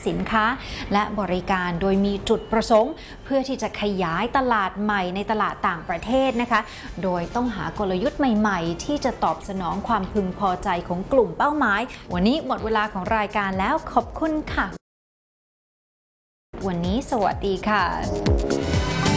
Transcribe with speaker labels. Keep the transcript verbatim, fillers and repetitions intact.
Speaker 1: สินค้าและบริการโดยมีจุดประสงค์เพื่อที่จะขยายตลาดใหม่ในตลาดต่างประเทศนะคะโดยต้องหากลยุทธ์ใหม่ๆที่จะตอบสนองความพึงพอใจของกลุ่มเป้าหมายวันนี้หมดเวลาของรายการแล้วขอบคุณค่ะวันนี้สวัสดีค่ะ